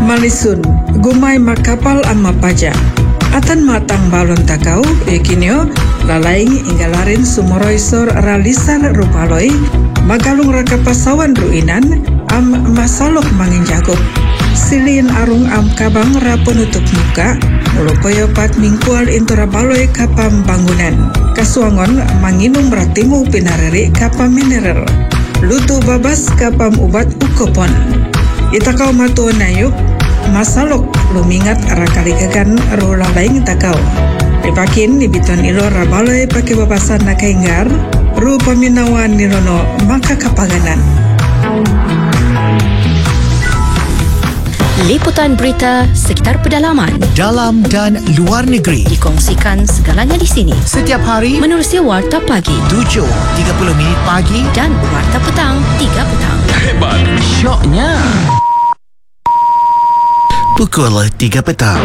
Malisun, gumay makapal ama paja. Atan matang balon takau, ekinyo, lalaing inggalarin sumoroisor ralisan rupaloi, magalung rakapasawan ruinan, am masalok manginjagup. Silin arung am kabang rapenutup muka, ulukoyopat mingkual intura baloi kapam bangunan. Kasuangon manginum ratimu pinareri kapam mineral. Lutu babas kapam ubat ukopon. Itakau matuan nayuk, masalok lumingat rakaligagan rula laing takau. Ripakin nibiton ilo rabaloi pake babasan nakainggar, ru paminawan nilono maka kapaganan. Liputan berita sekitar pedalaman, dalam dan luar negeri dikongsikan segalanya di sini. Setiap hari Menerusi Warta Pagi 7.30 pagi dan Warta Petang 3 petang. Hebat, syoknya pukul 3 petang.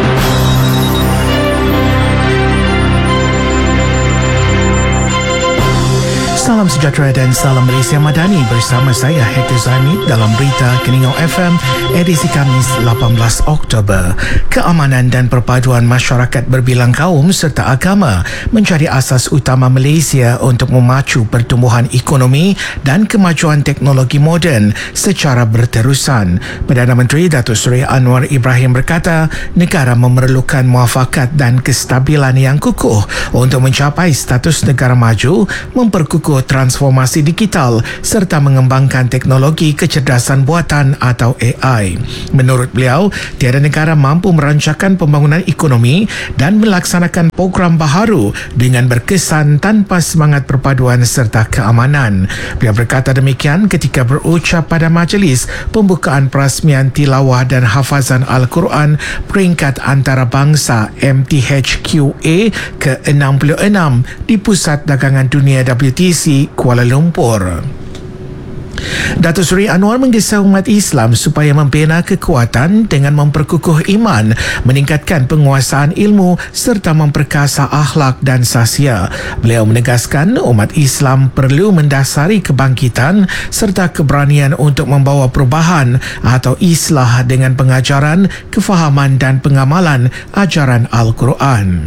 Salam sejahtera dan salam Malaysia Madani bersama saya Hector Zami dalam berita Keningau FM edisi Khamis 18 Oktober. Keamanan dan perpaduan masyarakat berbilang kaum serta agama menjadi asas utama Malaysia untuk memacu pertumbuhan ekonomi dan kemajuan teknologi moden secara berterusan. Perdana Menteri Datuk Seri Anwar Ibrahim berkata, negara memerlukan muafakat dan kestabilan yang kukuh untuk mencapai status negara maju, memperkukuh transformasi digital serta mengembangkan teknologi kecerdasan buatan atau AI. Menurut beliau, tiada negara mampu merancangkan pembangunan ekonomi dan melaksanakan program baharu dengan berkesan tanpa semangat perpaduan serta keamanan. Beliau berkata demikian ketika berucap pada majlis pembukaan perasmian tilawah dan hafazan Al-Quran peringkat antarabangsa MTHQA ke-66 di Pusat Dagangan Dunia WTC Kuala Lumpur. Datuk Seri Anwar menggesa umat Islam supaya membina kekuatan dengan memperkukuh iman, meningkatkan penguasaan ilmu serta memperkasa akhlak dan sahsia. Beliau menegaskan umat Islam perlu mendasari kebangkitan serta keberanian untuk membawa perubahan atau islah dengan pengajaran, kefahaman dan pengamalan ajaran Al-Quran.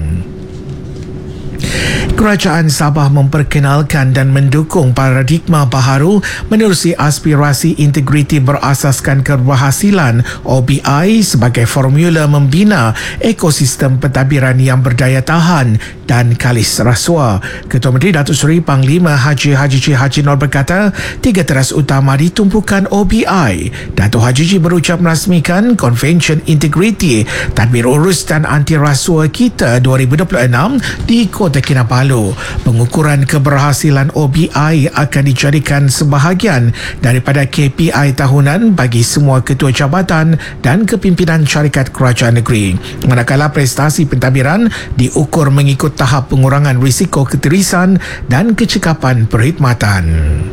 Kerajaan Sabah memperkenalkan dan mendukung paradigma baharu menerusi aspirasi integriti berasaskan keberhasilan OBI sebagai formula membina ekosistem pentadbiran yang berdaya tahan dan kalis rasuah. Ketua Menteri Datuk Seri Panglima Haji Haji Nur berkata, 3 teras utama ditumpukan OBI. Datuk Haji berucap merasmikan Convention Integriti Tadbir Urus dan Anti Rasuah Kita 2026 di Kota Kinabalu. Pengukuran keberhasilan OBI akan dijadikan sebahagian daripada KPI tahunan bagi semua ketua jabatan dan kepimpinan syarikat kerajaan negeri. Manakala prestasi pentadbiran diukur mengikut tahap pengurangan risiko ketirisan dan kecekapan perkhidmatan.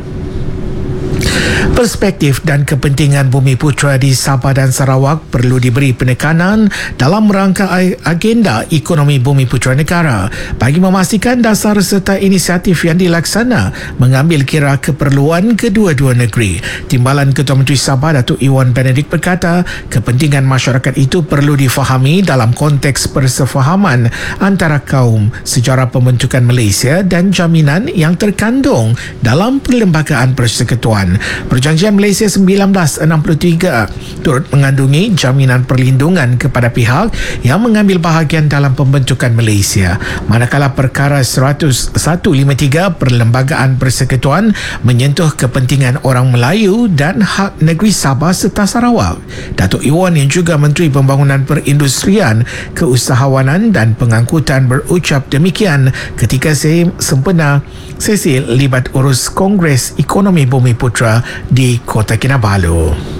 Perspektif dan kepentingan Bumiputera di Sabah dan Sarawak perlu diberi penekanan dalam rangka agenda ekonomi Bumiputera negara bagi memastikan dasar serta inisiatif yang dilaksana mengambil kira keperluan kedua-dua negeri. Timbalan Ketua Menteri Sabah Datuk Iwan Benedict berkata, kepentingan masyarakat itu perlu difahami dalam konteks persefahaman antara kaum, sejarah pembentukan Malaysia dan jaminan yang terkandung dalam perlembagaan persekutuan. Perjanjian Malaysia 1963 turut mengandungi jaminan perlindungan kepada pihak yang mengambil bahagian dalam pembentukan Malaysia. Manakala perkara 153 Perlembagaan Persekutuan menyentuh kepentingan orang Melayu dan hak negeri Sabah serta Sarawak. Datuk Iwan yang juga Menteri Pembangunan Perindustrian, Keusahawanan dan Pengangkutan berucap demikian ketika sempena sesi libat urus Kongres Ekonomi Bumiputera di Kota Kinabalu.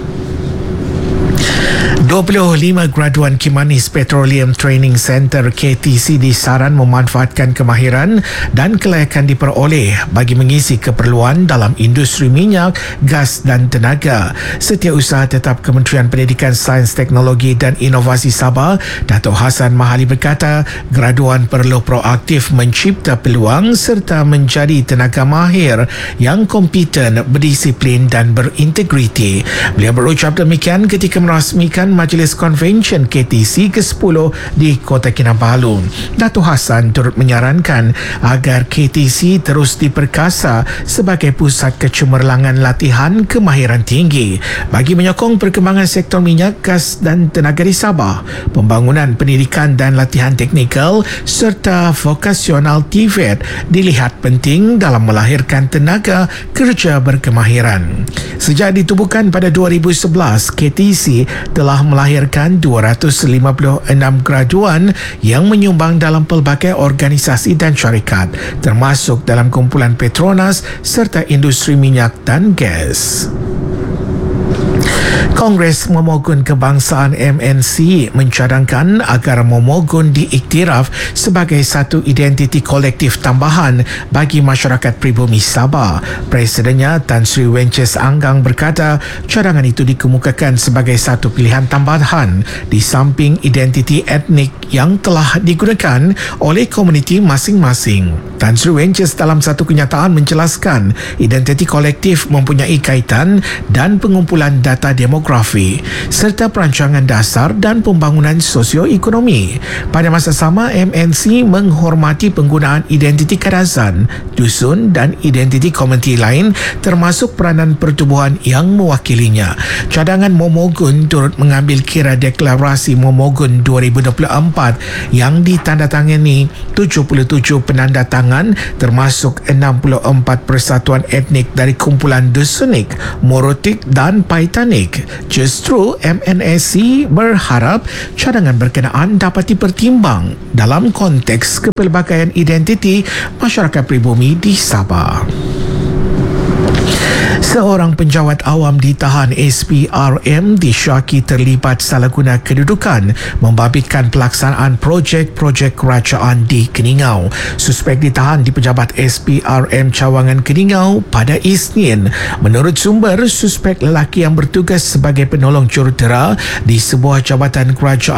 25 graduan Kimanis Petroleum Training Center KTC disaran memanfaatkan kemahiran dan kelayakan diperoleh bagi mengisi keperluan dalam industri minyak, gas dan tenaga. Setiausaha Tetap Kementerian Pendidikan, Sains, Teknologi dan Inovasi Sabah, Datuk Hassan Mahali berkata, graduan perlu proaktif mencipta peluang serta menjadi tenaga mahir yang kompeten, berdisiplin dan berintegriti. Beliau berucap demikian ketika merasmikan Majlis Convention KTC ke-10 di Kota Kinabalu. Dato' Hassan turut menyarankan agar KTC terus diperkasa sebagai pusat kecemerlangan latihan kemahiran tinggi bagi menyokong perkembangan sektor minyak, gas dan tenaga di Sabah, pembangunan pendidikan dan latihan teknikal serta vokasional TVET dilihat penting dalam melahirkan tenaga kerja berkemahiran. Sejak ditubuhkan pada 2011, KTC telah melahirkan 256 graduan yang menyumbang dalam pelbagai organisasi dan syarikat, termasuk dalam kumpulan Petronas serta industri minyak dan gas. Kongres Momogun Kebangsaan MNC mencadangkan agar Momogun diiktiraf sebagai satu identiti kolektif tambahan bagi masyarakat pribumi Sabah. Presidennya Tan Sri Wences Anggang berkata cadangan itu dikemukakan sebagai satu pilihan tambahan di samping identiti etnik yang telah digunakan oleh komuniti masing-masing. Tan Sri Wences dalam satu kenyataan menjelaskan identiti kolektif mempunyai kaitan dan pengumpulan data demografi serta perancangan dasar dan pembangunan sosioekonomi. Pada masa sama, MNC menghormati penggunaan identiti kadazan, dusun dan identiti komuniti lain termasuk peranan pertubuhan yang mewakilinya. Cadangan Momogun turut mengambil kira deklarasi Momogun 2024 yang ditandatangani 77 penandatangan termasuk 64 persatuan etnik dari kumpulan Dusunik, Morotik dan Paitanik. Justru MNSC berharap cadangan berkenaan dapat dipertimbang dalam konteks kepelbagaian identiti masyarakat pribumi di Sabah. Seorang penjawat awam ditahan SPRM disyaki terlibat salah guna kedudukan membabitkan pelaksanaan projek-projek kerajaan di Keningau. Suspek ditahan di pejabat SPRM Cawangan Keningau pada Isnin. Menurut sumber, suspek lelaki yang bertugas sebagai penolong jurutera di sebuah jabatan kerajaan